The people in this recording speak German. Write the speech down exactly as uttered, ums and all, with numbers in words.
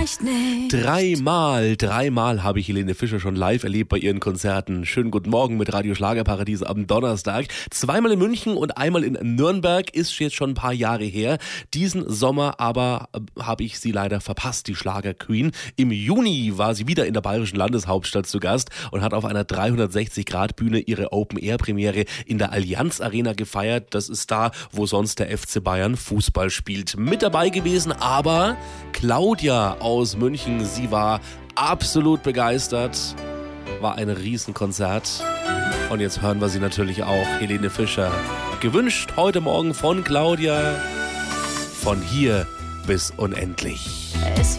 vielleicht nicht. Dreimal, dreimal habe ich Helene Fischer schon live erlebt bei ihren Konzerten. Schönen guten Morgen mit Radio Schlagerparadies am Donnerstag. Zweimal in München und einmal in Nürnberg, ist jetzt schon ein paar Jahre her. Diesen Sommer aber äh, habe ich sie leider verpasst, die Schlager-Queen. Im Juni war sie wieder in der bayerischen Landeshauptstadt zu Gast und hat auf einer dreihundertsechzig Grad Bühne ihre Open-Air-Premiere in der Allianz Arena gefeiert. Das ist da, wo sonst der F C Bayern Fußball spielt. Mit dabei gewesen aber Claudia aus München. Sie war absolut begeistert. War ein Riesenkonzert. Und jetzt hören wir sie natürlich auch. Helene Fischer. Gewünscht heute Morgen von Claudia. Von hier bis unendlich. Es